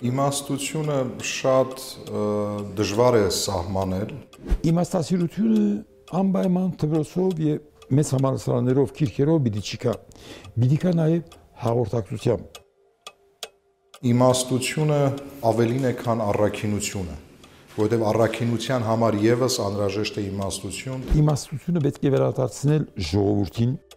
Իմաստությունը շատ դժվար է սահմանել։ Իմաստասիրությունը անպայման դրոսով եւ մեծ համալսարաններով, քիրքերով պիտի չկա։ Պիտի կա նաեւ հաղորդակցությամբ։ Իմաստությունը ավելին է, քան առաքինությունը, որովհետև առաքինության համար եւս անհրաժեշտ է իմաստություն։ Իմաստությունը պետք է վերադարձնել ժողովրդին